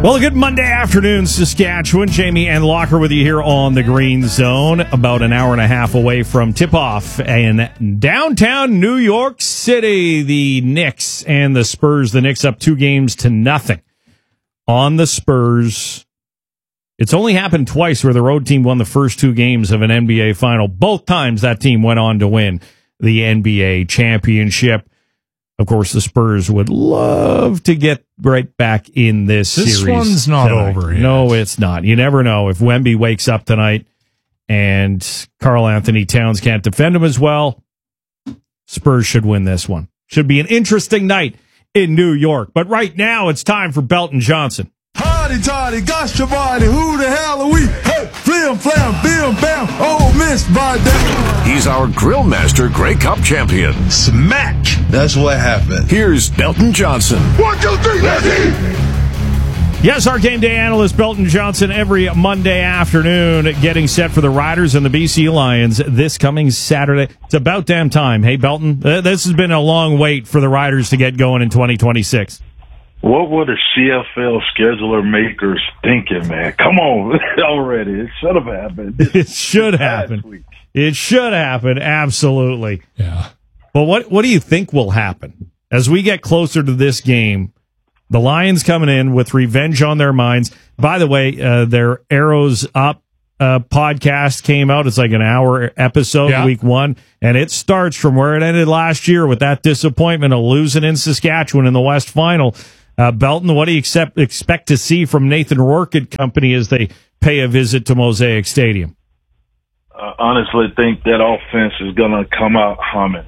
Well, good Monday afternoon, Saskatchewan. Jamie and Locker with you here on the Green Zone, about an hour and a half away from tip-off in downtown New York City. The Knicks and the Spurs. The Knicks up 2-0 on the Spurs. It's only happened twice where the road team won the first 2 games of an NBA final. Both times that team went on to win the NBA championship. Of course, the Spurs would love to get right back in this series. This one's not over yet. No, it's not. You never know. If Wemby wakes up tonight and Karl Anthony Towns can't defend him as well, Spurs should win this one. Should be an interesting night in New York. But right now, it's time for Belton Johnson. Hardy, tardy, gosh, your body, who the hell are we? Hey, flim, flam, bim, bam, oh, miss, by that. He's our grill master Grey Cup champion. Smack! That's what happened. Here's Belton Johnson. 1, 2, 3, let's eat! Yes, our game day analyst Belton Johnson every Monday afternoon getting set for the Riders and the BC Lions this coming Saturday. It's about damn time. Hey, Belton, this has been a long wait for the Riders to get going in 2026. What were the CFL scheduler makers thinking, man? Come on already. It should have happened. It should happen. It should happen, absolutely. Yeah. Well, what do you think will happen? As we get closer to this game, the Lions coming in with revenge on their minds. By the way, their Arrows Up podcast came out. It's like an hour episode, week 1, and it starts from where it ended last year with that disappointment of losing in Saskatchewan in the West Final. Belton, what do you expect to see from Nathan Rourke and company as they pay a visit to Mosaic Stadium? Honestly, think that offense is going to come out humming.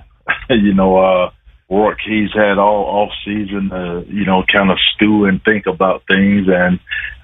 Rourke, he's had all off season to, kind of stew and think about things. And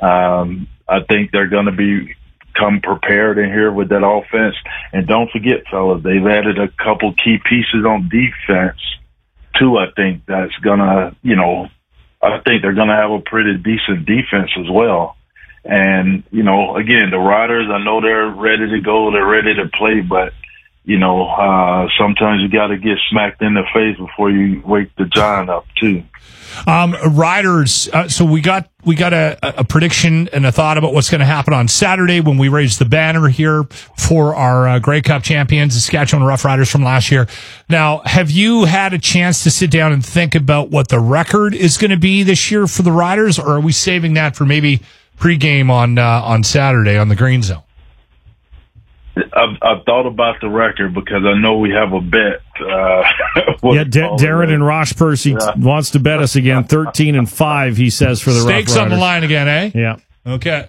I think they're going to come prepared in here with that offense. And don't forget, fellas, they've added a couple key pieces on defense, too. I think that's going to, I think they're going to have a pretty decent defense as well. And, again, the Riders, I know they're ready to go. They're ready to play, but, sometimes you got to get smacked in the face before you wake the giant up, too. Riders, so we got a prediction and a thought about what's going to happen on Saturday when we raise the banner here for our Grey Cup champions, the Saskatchewan Roughriders from last year. Now, have you had a chance to sit down and think about what the record is going to be this year for the Riders, or are we saving that for maybe pregame on Saturday on the Green Zone? I've thought about the record because I know we have a bet. Darren in Rosh Percy wants to bet us again. 13-5, he says, for the Stakes Rough Riders. on the line again, eh? Yeah. Okay.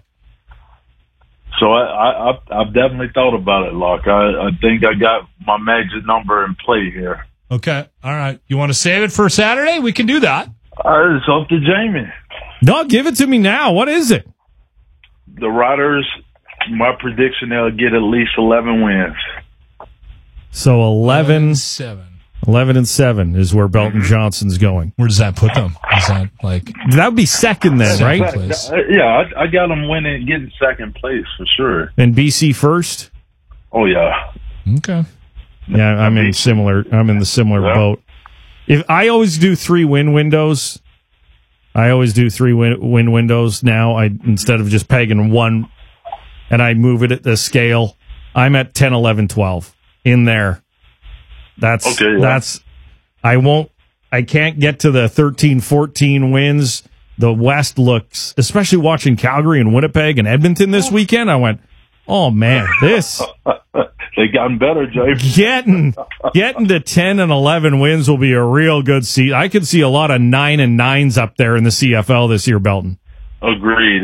So I've definitely thought about it, Locke. I think I got my magic number in play here. Okay. All right. You want to save it for Saturday? We can do that. It's up to Jamie. No, give it to me now. What is it? The Riders, my prediction, they'll get at least 11 wins. So 11-7. 11-7 is where Belton Johnson's going. Where does that put them? Is that like that would be second then, second right? Place. I got them winning, getting second place for sure. And BC first? Oh yeah. Okay. Yeah, I'm in the similar boat. If I always do 3 win windows. I always do 3 win windows now. Instead of just pegging one, and I move it at the scale. I'm at 10, 11, 12 in there. That's okay. Yeah. I can't get to the 13, 14 wins. The West looks, especially watching Calgary and Winnipeg and Edmonton this weekend. I went, oh man, this. They gotten better, Jay. Getting to 10 and 11 wins will be a real good season. I could see a lot of 9 and 9s up there in the CFL this year, Belton. Agreed.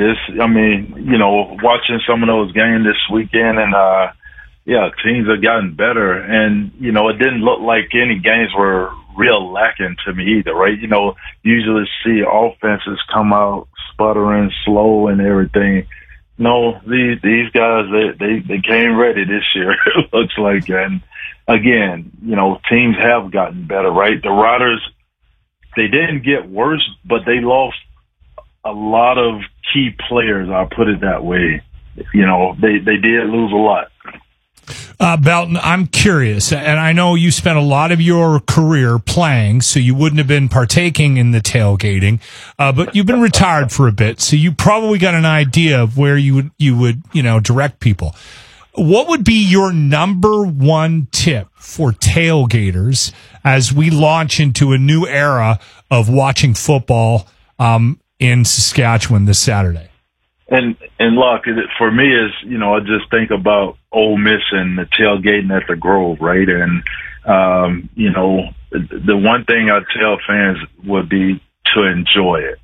Watching some of those games this weekend, and teams have gotten better. And it didn't look like any games were real lacking to me either, right? Usually see offenses come out sputtering, slow, and everything. No, these guys, they came ready this year, it looks like. And again, teams have gotten better, right? The Riders, they didn't get worse, but they lost a lot of key players, I'll put it that way. They did lose a lot. Belton, I'm curious, and I know you spent a lot of your career playing, so you wouldn't have been partaking in the tailgating, but you've been retired for a bit, so you probably got an idea of where you would direct people. What would be your number one tip for tailgaters as we launch into a new era of watching football in Saskatchewan this Saturday? And look, for me is, I just think about Ole Miss and the tailgating at the Grove, right? And, the one thing I tell fans would be to enjoy it.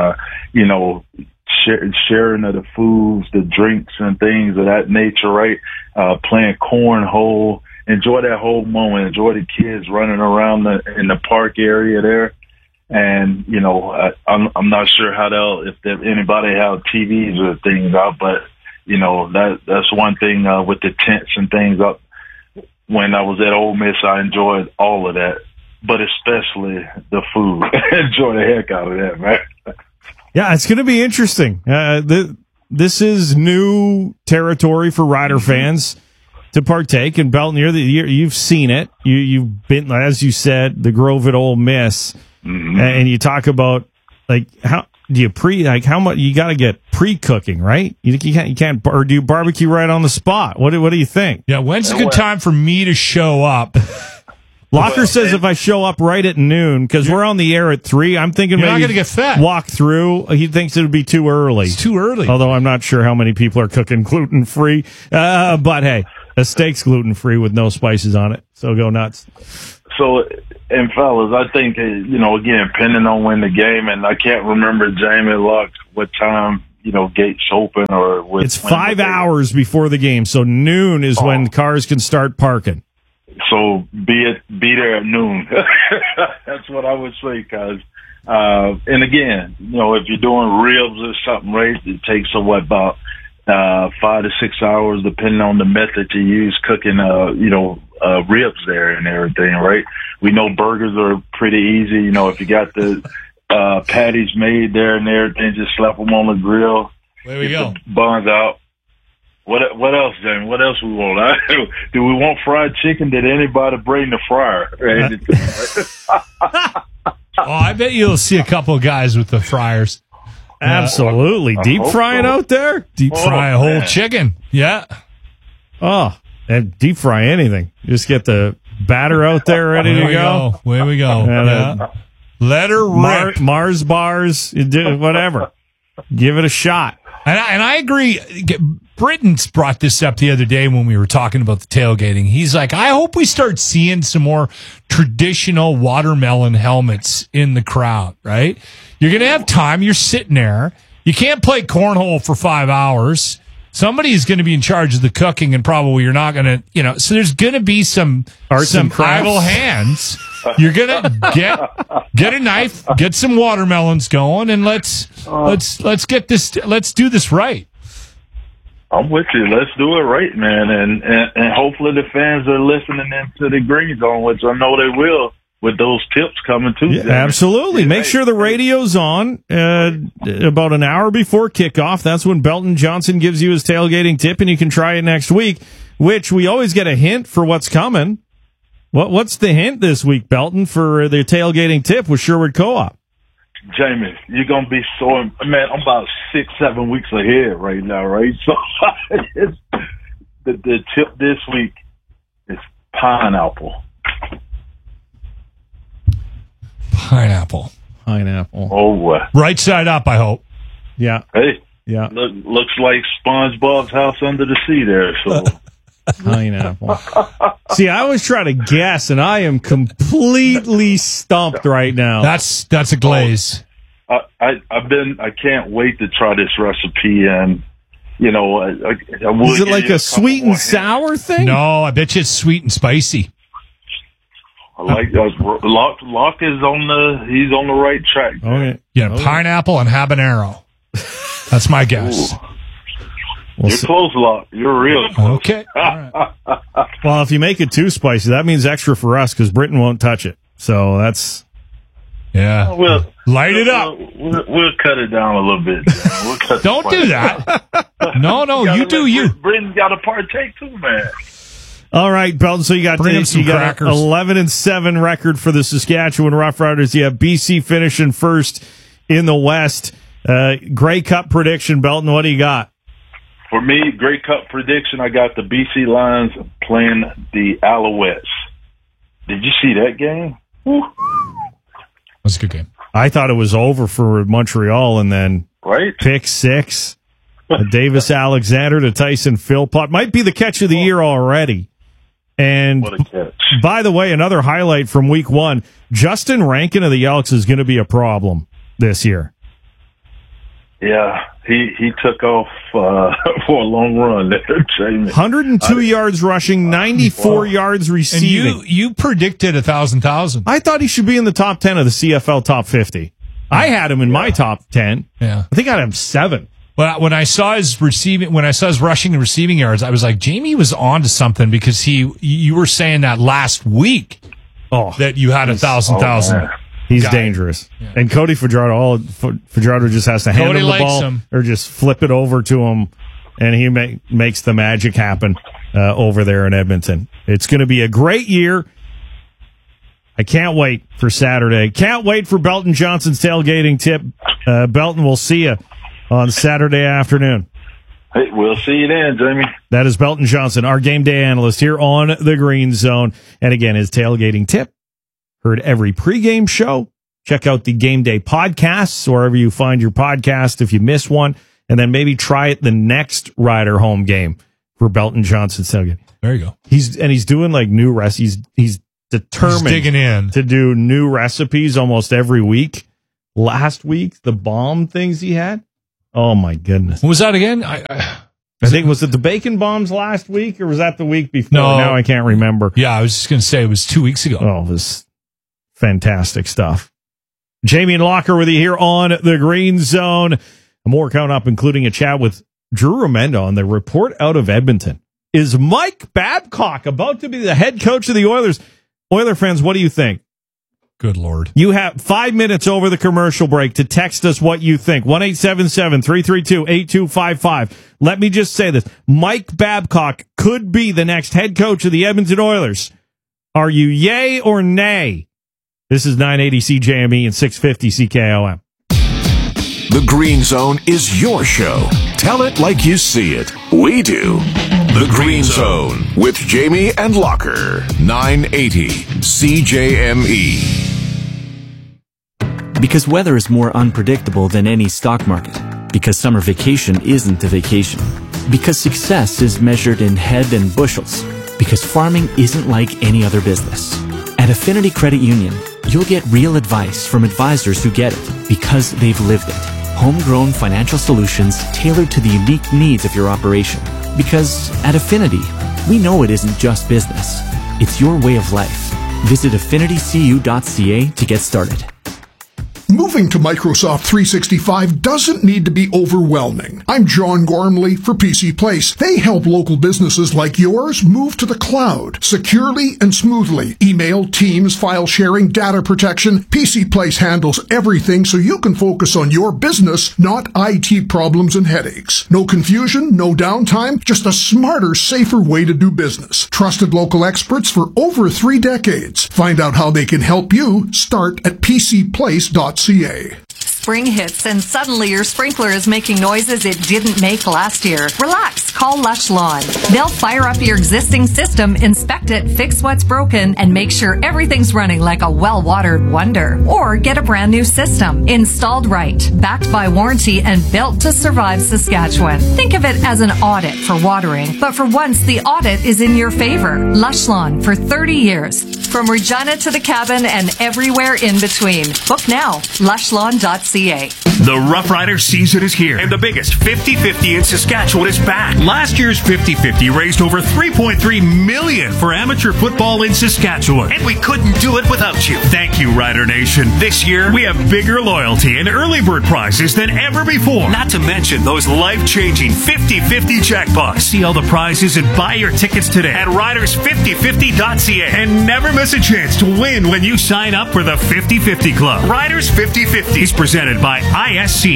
Sharing of the foods, the drinks and things of that nature, right? Playing cornhole, enjoy that whole moment, enjoy the kids running around in the park area there. And, I'm not sure if anybody have TVs or things out, but, that's one thing with the tents and things up. When I was at Ole Miss, I enjoyed all of that, but especially the food. Enjoy the heck out of that, man. Yeah, it's going to be interesting. This is new territory for Rider fans to partake. And Belton, you've seen it. You've been, as you said, the Grove at Ole Miss. Mm-hmm. And you talk about how do you how much you got to get pre-cooking, right? You can't, or do you barbecue right on the spot? What do you think? Yeah, when's a good time for me to show up? Locker says if I show up right at noon, because we're on the air at 3, I'm thinking you're maybe not going to get fed. Walk through. He thinks it would be too early. It's too early. Although I'm not sure how many people are cooking gluten-free. But hey, a steak's gluten-free with no spices on it. So go nuts. So, and fellas, I think, again, depending on when the game, and I can't remember, Jamie Luck, what time, gates open or what. It's 5 hours before the game. So noon is when cars can start parking. So be there at noon. That's what I would say, cause, and again, if you're doing ribs or something, right, it takes about 5 to 6 hours, depending on the method you use cooking, ribs there and everything, right? We know burgers are pretty easy. If you got the patties made there and everything, just slap them on the grill. There we go. The buns out. What else, Jamie? What else we want? Do we want fried chicken? Did anybody bring the fryer? I bet you'll see a couple of guys with the fryers. Absolutely. Deep frying out there? Deep fry a whole chicken. Yeah. Oh, and deep fry anything. Just get the batter out there ready to go. There we go. Yeah. Let her rip. Mars bars, whatever. Give it a shot. And I agree. Britton's brought this up the other day when we were talking about the tailgating. He's like, I hope we start seeing some more traditional watermelon helmets in the crowd, right? You're going to have time. You're sitting there. You can't play cornhole for 5 hours. Somebody's going to be in charge of the cooking, and probably you're not going to, so there's going to be some idle hands. You're going to get a knife, get some watermelons going, and let's get this. Let's do this right. I'm with you. Let's do it right, man. And hopefully the fans are listening into the Green Zone, which I know they will, with those tips coming too. Yeah, absolutely. Make sure the radio's on about an hour before kickoff. That's when Belton Johnson gives you his tailgating tip, and you can try it next week, which we always get a hint for what's coming. What's the hint this week, Belton, for the tailgating tip with Sherwood Co-op? Jamie, you're going to be man, I'm about 6-7 weeks ahead right now, right? So the tip this week is pineapple. Pineapple. Oh, boy. Right side up, I hope. Yeah. Hey. Yeah. Looks like SpongeBob's house under the sea there, so. Pineapple. See, I always try to guess, and I am completely stumped right now. That's a glaze. I can't wait to try this recipe, and is it like a sweet and sour thing? No, I bet you it's sweet and spicy. I like Locke is he's on the right track. Okay. Yeah, pineapple and habanero. That's my guess. Ooh. You're close, Locke. You're real close. Okay. All right. Well, if you make it too spicy, that means extra for us because Britain won't touch it. So that's... Yeah. Light it up. We'll cut it down a little bit. Don't do that. No, you do you. Britain's got to partake too, man. All right, Belton. So you got Bring him some an crackers. 11-7 record for the Saskatchewan Roughriders. You have BC finishing first in the West. Grey Cup prediction, Belton. What do you got? For me, Grey Cup prediction, I got the BC Lions playing the Alouettes. Did you see that game? Woo. That was a good game. I thought it was over for Montreal, and then Right? pick six. Davis Alexander to Tyson Philpott. Might be the catch of the year already. And What a catch. by the way, another highlight from week 1, Justin Rankin of the Elks is going to be a problem this year. Yeah, he took off for a long run there, Jamie. 102 yards rushing, 94 yards And receiving. you predicted 1,000. I thought he should be in the top 10 of the CFL top 50. I had him in my top 10. Yeah. I think I had him 7. Well, when I saw his rushing and receiving yards, I was like, Jamie was on to something because you were saying that last week that you had 1,000. man. He's guy. dangerous. Yeah. And Cody Fajardo, Fajardo just has to hand Cody him the likes ball him. or just flip it over to him, and he makes the magic happen over there in Edmonton. It's going to be a great year. I can't wait for Saturday. Can't wait for Belton Johnson's tailgating tip. Belton, we'll see you on Saturday afternoon. Hey, we'll see you then, Jamie. That is Belton Johnson, our game day analyst here on the Green Zone. And again, his tailgating tip. Heard every pregame show. Check out the Game Day podcasts, wherever you find your podcast if you miss one. And then maybe try it the next Rider home game for Belton Johnson's tailgating. There you go. He's doing like new recipes. He's determined digging in to do new recipes almost every week. Last week, the bomb things he had. Oh my goodness. What was that again? I think, was it the bacon bombs last week or was that the week before? No. Now I can't remember. Yeah, I was just going to say it was 2 weeks ago. Oh, it was fantastic stuff. Jamie and Locker with you here on the Green Zone. More coming up, including a chat with Drew Remenda on the report out of Edmonton. Is Mike Babcock about to be the head coach of the Oilers? Oiler fans, what do you think? Good Lord. You have 5 minutes over the commercial break to text us what you think. 1-877-332-8255. Let me just say this. Mike Babcock could be the next head coach of the Edmonton Oilers. Are you yay or nay? This is 980 CJME and 650 CKOM. The Green Zone is your show. Tell it like you see it. We do. The Green Zone with Jamie and Locker. 980 CJME. Because weather is more unpredictable than any stock market. Because summer vacation isn't a vacation. Because success is measured in head and bushels. Because farming isn't like any other business. At Affinity Credit Union, you'll get real advice from advisors who get it because they've lived it. Homegrown financial solutions tailored to the unique needs of your operation. Because at Affinity, we know it isn't just business. It's your way of life. Visit affinitycu.ca to get started. Moving to Microsoft 365 doesn't need to be overwhelming. I'm John Gormley for PC Place. They help local businesses like yours move to the cloud securely and smoothly. Email, Teams, file sharing, data protection. PC Place handles everything so you can focus on your business, not IT problems and headaches. No confusion, no downtime, just a smarter, safer way to do business. Trusted local experts for over 3 decades. Find out how they can help you. Start at pcplace.ca. Spring hits and suddenly your sprinkler is making noises it didn't make last year. Relax. Call Lush Lawn. They'll fire up your existing system, inspect it, fix what's broken, and make sure everything's running like a well-watered wonder. Or get a brand new system. Installed right, backed by warranty, and built to survive Saskatchewan. Think of it as an audit for watering, but for once the audit is in your favor. Lush Lawn for 30 years. From Regina to the cabin and everywhere in between. Book now. Lushlawn.ca. The Rough Rider season is here, and the biggest 50-50 in Saskatchewan is back. Last year's 50-50 raised over $3.3 million for amateur football in Saskatchewan, and we couldn't do it without you. Thank you, Rider Nation. This year, we have bigger loyalty and early bird prizes than ever before. Not to mention those life-changing 50-50 jackpots. See all the prizes and buy your tickets today at riders5050.ca, and never miss a chance to win when you sign up for the 50-50 Club. Riders 50-50 is presented by ISC.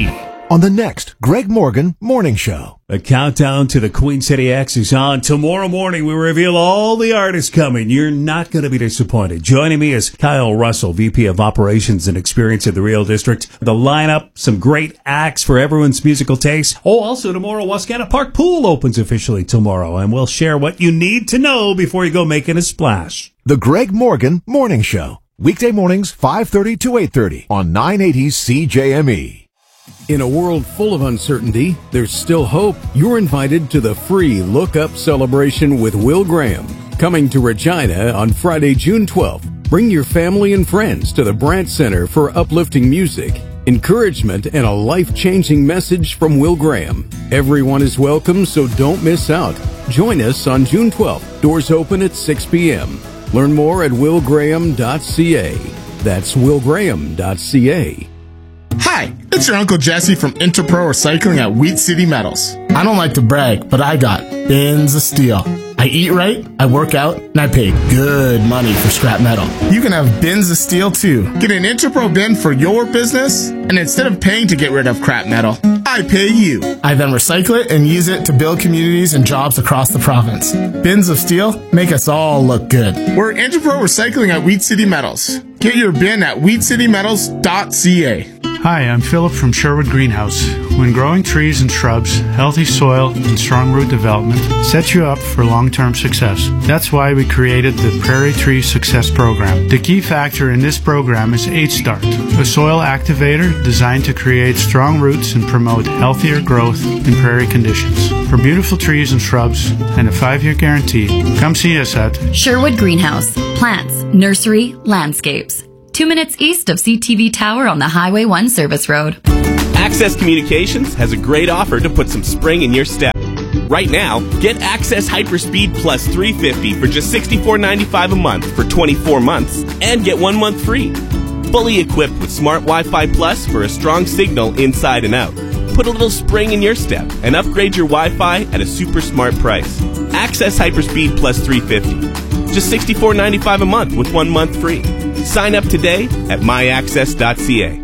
on the next Greg Morgan Morning Show. A countdown to the Queen City X is on. Tomorrow morning, we reveal all the artists coming. You're not going to be disappointed. Joining me is Kyle Russell, VP of Operations and Experience at the Real District. The lineup, some great acts for everyone's musical taste. Oh, also tomorrow, Wascana Park Pool opens officially tomorrow, and we'll share what you need to know before you go making a splash. The Greg Morgan Morning Show. Weekday mornings, 5:30 to 8:30 on 980 CJME. In a world full of uncertainty, there's still hope. You're invited to the free Look Up celebration with Will Graham, coming to Regina on Friday, June 12th. Bring your family and friends to the Brandt Center for uplifting music, encouragement, and a life-changing message from Will Graham. Everyone is welcome, so don't miss out. Join us on June 12th. Doors open at 6 p.m. Learn more at willgraham.ca. That's willgraham.ca. Hi, it's your Uncle Jesse from Interpro Recycling at Wheat City Metals. I don't like to brag, but I got bins of steel. I eat right, I work out, and I pay good money for scrap metal. You can have bins of steel too. Get an Interpro bin for your business, and instead of paying to get rid of crap metal, I pay you. I then recycle it and use it to build communities and jobs across the province. Bins of steel make us all look good. We're Interpro Recycling at Wheat City Metals. Get your bin at wheatcitymetals.ca. Hi, I'm Philip from Sherwood Greenhouse. When growing trees and shrubs, healthy soil and strong root development sets you up for long-term success. That's why we created the Prairie Tree Success Program. The key factor in this program is H-Start, a soil activator designed to create strong roots and promote healthier growth in prairie conditions. For beautiful trees and shrubs and a 5-year guarantee, come see us at Sherwood Greenhouse. Plants, nursery, landscapes. 2 minutes east of CTV Tower on the Highway 1 Service Road. Access Communications has a great offer to put some spring in your step. Right now, get Access Hyperspeed Plus 350 for just $64.95 a month for 24 months and get 1 month free. Fully equipped with Smart Wi-Fi Plus for a strong signal inside and out. Put a little spring in your step and upgrade your Wi-Fi at a super smart price. Access Hyperspeed Plus 350. Just $64.95 a month with 1 month free. Sign up today at myaccess.ca.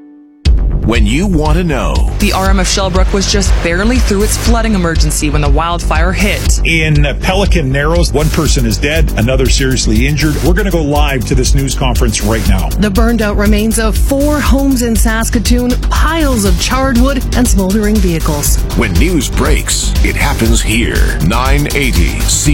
When you want to know. The RM of Shellbrook was just barely through its flooding emergency when the wildfire hit. In Pelican Narrows, one person is dead, another seriously injured. We're going to go live to this news conference right now. The burned out remains of 4 homes in Saskatoon, piles of charred wood, and smoldering vehicles. When news breaks, it happens here. 980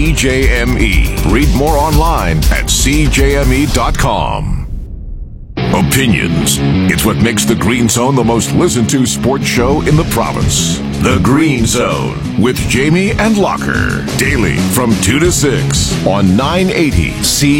CJME. Read more online at CJME.com. Opinions. It's what makes the Green Zone the most listened to sports show in the province. The Green Zone with Jamie and Locker. Daily from 2 to 6 on 980 CJME.